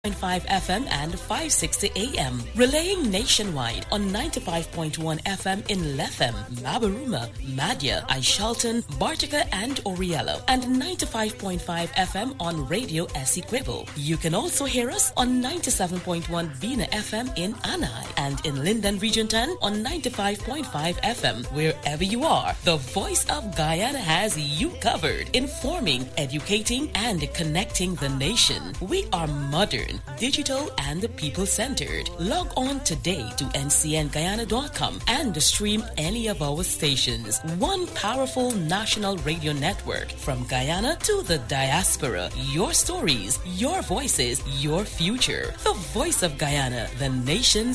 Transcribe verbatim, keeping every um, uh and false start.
point five F M and five sixty A M. Relaying nationwide on ninety-five point one F M in Lethem, Mabaruma, Madya, Aishalton, Bartica and Oriello, and ninety-five point five F M on Radio Essequibo. You can also hear us on ninety-seven point one Vina F M in Anai and in Linden Region ten on ninety-five point five F M. Wherever you are, the Voice of Guyana has you covered, informing, educating, and connecting the nation. We are modern, digital, and people-centered. Log on today to N C N Guyana dot com and stream any of our stations. One powerful national radio network from Guyana to the diaspora. Your stories, your voices, your future. The Voice of Guyana, the nation's